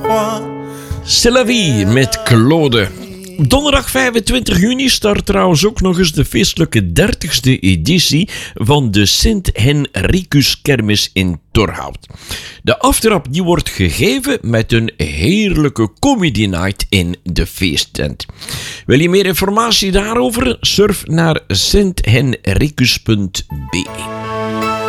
roi. C'est la vie met Claude. Donderdag 25 juni start trouwens ook nog eens de feestelijke 30ste editie van de Sint-Henricus Kermis in Torhout. De aftrap die wordt gegeven met een heerlijke comedy night in de feesttent. Wil je meer informatie daarover? Surf naar sinthenricus.be.